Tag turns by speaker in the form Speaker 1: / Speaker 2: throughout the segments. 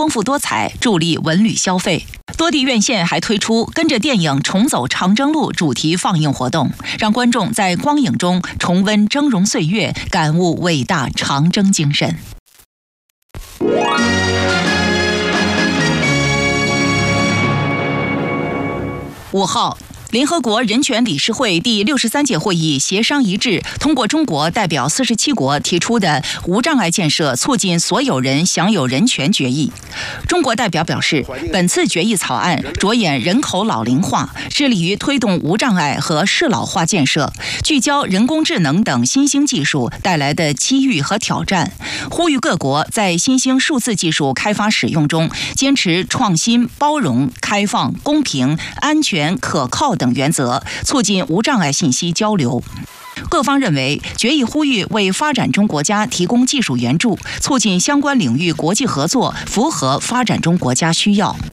Speaker 1: 丰富多彩，助力文旅消费。多地院线还推出跟着电影重走长征路主题放映活动，让观众在光影中重温峥嵘岁月，感悟伟大长征精神。5号。联合国人权理事会第63届会议协商一致，通过中国代表47国提出的无障碍建设促进所有人享有人权决议。中国代表表示，本次决议草案着眼人口老龄化，致力于推动无障碍和适老化建设，聚焦人工智能等新兴技术带来的机遇和挑战，呼吁各国在新兴数字技术开发使用中坚持创新、包容、开放、公平、安全、可靠等原则，促进无障碍信息交流。各方认为，决议呼吁为发展中国家提供技术援助，促进相关领域国际合作，符合发展中国家需要。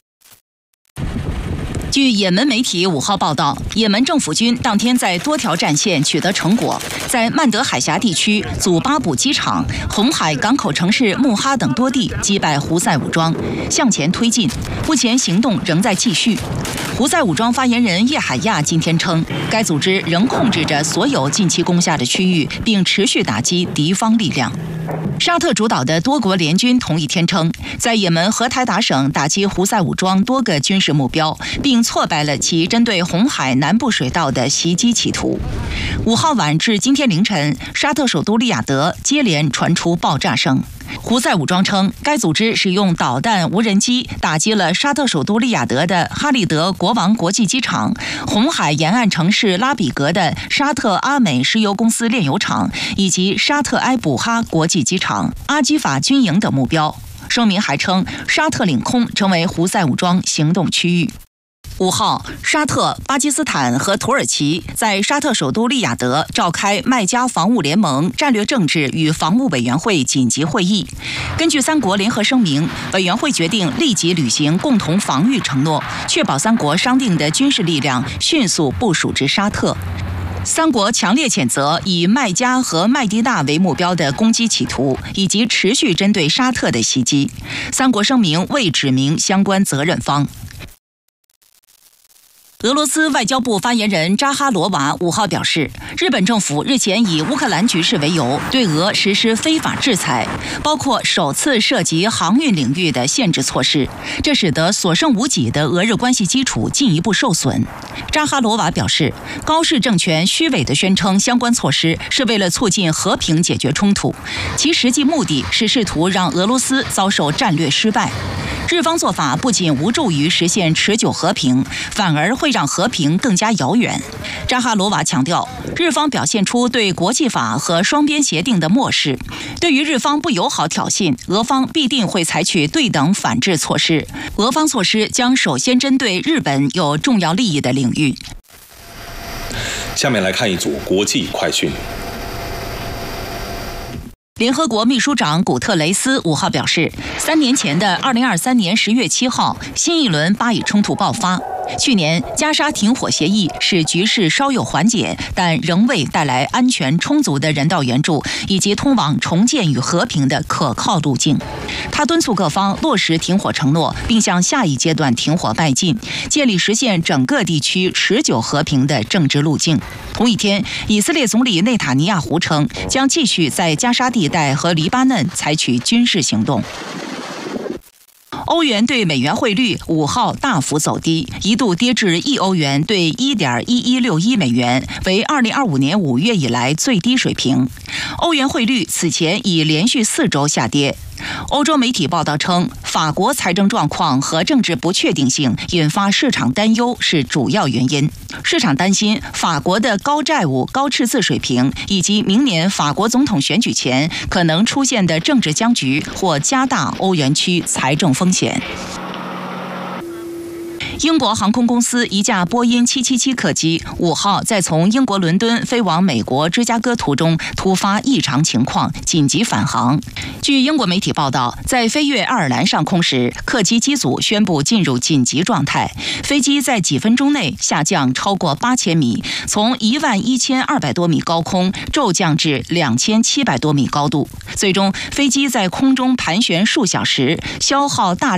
Speaker 1: 据也门媒体5号报道，也门政府军当天在多条战线取得成果，在曼德海峡地区祖巴卜机场、红海港口城市穆哈等多地击败胡塞武装，向前推进。目前行动仍在继续。胡塞武装发言人叶海亚今天称，该组织仍控制着所有近期攻下的区域，并持续打击敌方力量。沙特主导的多国联军同一天称，在也门荷台达省打击胡塞武装多个军事目标，并挫败了其针对红海南部水道的袭击企图。5号晚至今天凌晨，沙特首都利雅得接连传出爆炸声。胡塞武装称，该组织使用导弹、无人机打击了沙特首都利雅得的哈利德国王国际机场、红海沿岸城市拉比格的沙特阿美石油公司炼油厂，以及沙特埃卜哈国际机场、阿基法军营等目标。声明还称，沙特领空成为胡塞武装行动区域。5号，沙特、巴基斯坦和土耳其在沙特首都利雅得召开麦加防务联盟战略政治与防务委员会紧急会议。根据3国联合声明，委员会决定立即履行共同防御承诺，确保3国商定的军事力量迅速部署至沙特。3国强烈谴责以麦加和麦地那为目标的攻击企图，以及持续针对沙特的袭击。3国声明未指明相关责任方。俄罗斯外交部发言人扎哈罗娃5号表示，日本政府日前以乌克兰局势为由，对俄实施非法制裁，包括首次涉及航运领域的限制措施，这使得所剩无几的俄日关系基础进一步受损。扎哈罗娃表示，高市政权虚伪地宣称相关措施是为了促进和平解决冲突，其实际目的是试图让俄罗斯遭受战略失败。日方做法不仅无助于实现持久和平，反而会让和平更加遥远。扎哈罗娃强调，日方表现出对国际法和双边协定的漠视，对于日方不友好挑衅，俄方必定会采取对等反制措施。俄方措施将首先针对日本有重要利益的领域。
Speaker 2: 下面来看一组国际快讯。
Speaker 1: 联合国秘书长古特雷斯5号表示，3年前的2023年10月7号，新一轮巴以冲突爆发。去年加沙停火协议使局势稍有缓解，但仍未带来安全充足的人道援助以及通往重建与和平的可靠路径。他敦促各方落实停火承诺，并向下一阶段停火迈进，建立实现整个地区持久和平的政治路径。同一天，以色列总理内塔尼亚胡称，将继续在加沙地带和黎巴嫩采取军事行动。欧元对美元汇率5号大幅走低，一度跌至1欧元对 1.1161 美元，为2025年5月以来最低水平。欧元汇率此前已连续4周下跌。欧洲媒体报道称，法国财政状况和政治不确定性引发市场担忧是主要原因。市场担心法国的高债务、高赤字水平，以及明年法国总统选举前可能出现的政治僵局，或加大欧元区财政风险。英国航空公司一架波音777客机5号在从英国伦敦飞往美国芝加哥途中突发异常情况，紧急返航。据英国媒体报道，在飞越爱尔兰上空时，客机机组宣布进入紧急状态，飞机在几分钟内下降超过8000米，从11200多米高空骤降至2700多米高度，最终飞机在空中盘旋数小时，消耗大量